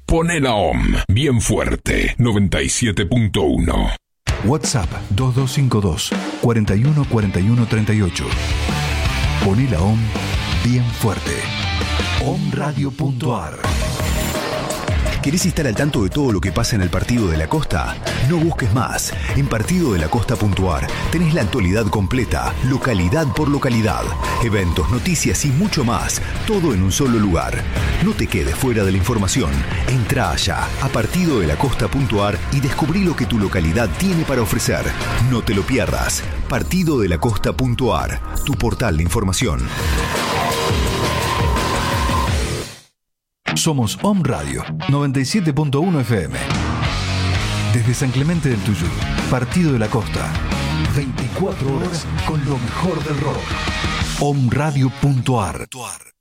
Poné la OM bien fuerte, 97.1. WhatsApp 2252 41 41 38. Poné la OM bien fuerte. omradio.ar. ¿Querés estar al tanto de todo lo que pasa en el Partido de la Costa? No busques más. En partidodelacosta.ar tenés la actualidad completa, localidad por localidad, eventos, noticias y mucho más, todo en un solo lugar. No te quedes fuera de la información. Entrá allá a partidodelacosta.ar y descubrí lo que tu localidad tiene para ofrecer. No te lo pierdas. partidodelacosta.ar, tu portal de información. Somos Om Radio 97.1 FM. Desde San Clemente del Tuyú, Partido de la Costa. 24 horas con lo mejor del rock. omradio.ar.